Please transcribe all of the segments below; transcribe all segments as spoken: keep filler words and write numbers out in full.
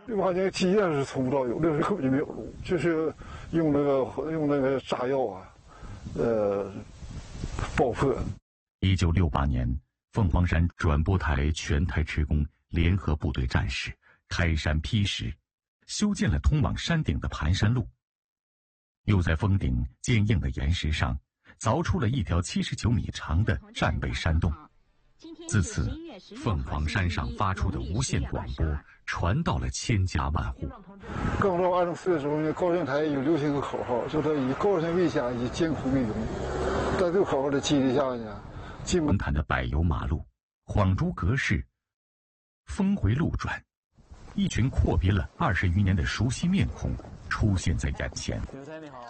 六八年基建是从无到有，那时候根本就没有路，就是用那个用那个炸药啊，呃，爆破。 一九六八年，凤凰山转播台全台职工联合部队战士开山劈石，修建了通往山顶的盘山路，又在峰顶坚硬的岩石上凿出了一条七十九米长的战备山洞。自此，凤凰山上发出的无线广播传到了千家万户。 刚到二零四的时候呢，高山台有流行个口号，叫做以高山为家，以艰苦为荣。在这个口号的激励下呢，进门槛的柏油马路恍如隔世，峰回路转，一群阔别了二十余年的熟悉面孔出现在眼前。 刘才你好，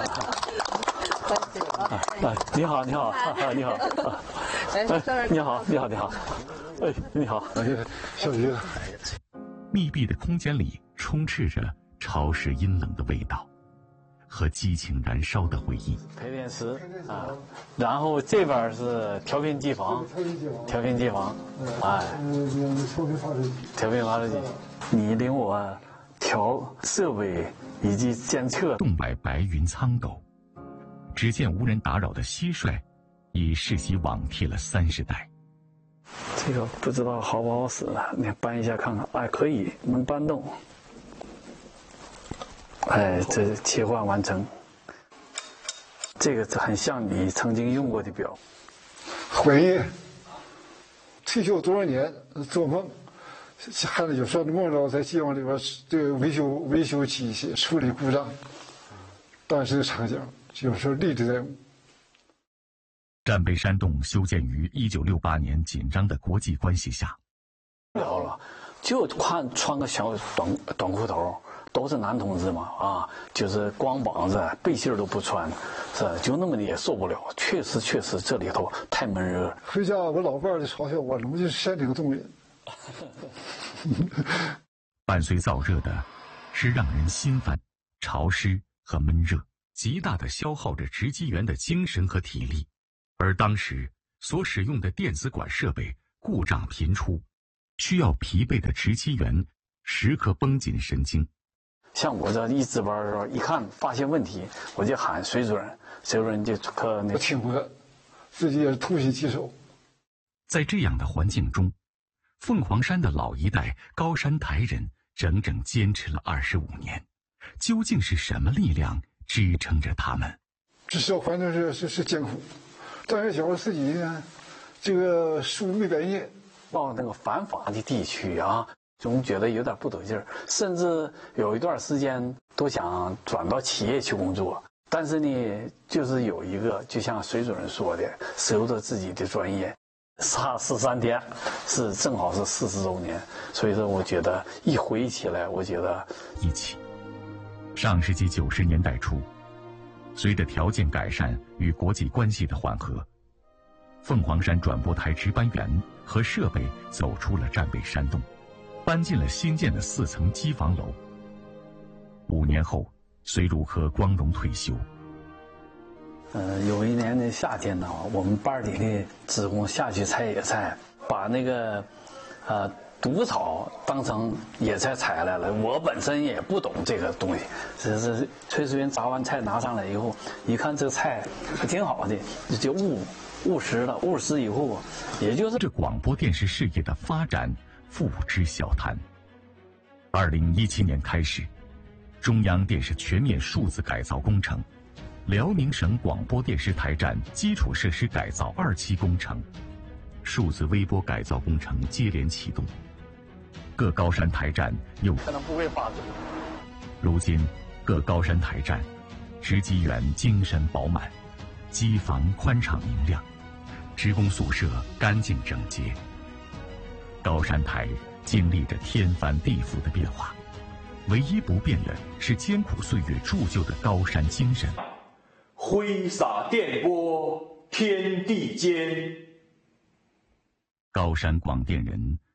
啊，你好，你好，啊，你好，啊，哎，你好，你好，你好，哎，你好， 哎呀，小鱼子， 密闭的空间里充斥着潮湿阴冷的味道和激情燃烧的回忆。 配电室啊，然后这边是调频机房，调频机房，哎， 调频发射机， 调频发射机，你领我调设备以及监测。 洞外白云苍狗，只见无人打扰的蟋蟀已世袭网贴了三十代。 这个不知道好不好使，你搬一下看看。哎，可以，能搬动。哎，这切换完成。这个很像你曾经用过的表。 回忆，退休多少年，做梦，还有时候梦到在机房里边这个维修维修机器，处理故障。当时的场景，有时候历历在目。 战备山洞修建于一九六八年紧张的国际关系下， 了了，就穿穿个小短短裤头，都是男同志嘛啊，就是光膀子，背心都不穿，是就那么的也受不了。确实确实这里头太闷热了。 回家我老伴儿就嘲笑我，怎么就是山顶洞人？ 伴随燥热的，是让人心烦、潮湿和闷热，极大的消耗着值机员的精神和体力。而当时所使用的电子管设备故障频出，需要疲惫的值机员时刻绷紧神经。 像我这一值班的时候，一看发现问题，我就喊水主任，水主任就可那挺过，自己也是突袭棘手。 在这样的环境中，凤凰山的老一代高山台人整整坚持了二十五年。究竟是什么力量支撑着他们？ 这小环境是是是艰苦。但是小自己呢，这个书没白念， 到那个繁华的地区啊，总觉得有点不得劲儿，甚至有一段时间都想转到企业去工作。但是呢，就是有一个，就像水主任说的，守着自己的专业，差十三天，是正好是四十周年。所以说，我觉得一回忆起来，我觉得一起。上世纪九十年代初，随着条件改善与国际关系的缓和，凤凰山转播台值班员和设备走出了战备山洞，搬进了新建的四层机房楼。五年后，隋如科光荣退休。 呃，有一年的夏天呢，我们班里的职工下去采野菜，把那个，呃。毒草当成野菜采来了，我本身也不懂这个东西，只是炊事员炸完菜拿上来以后，一看这菜挺好的，就误误食了。误食以后，也就是这广播电视事业的发展付之笑谈。二零一七年开始，中央电视全面数字改造工程、辽宁省广播电视台站基础设施改造二期工程、数字微波改造工程接连启动。各高山台站又可能不会发生。 如今，各高山台站值机员精神饱满，机房宽敞明亮，职工宿舍干净整洁。高山台经历着天翻地覆的变化，唯一不变的是艰苦岁月铸就的高山精神。 挥洒电波，天地间。 高山广电人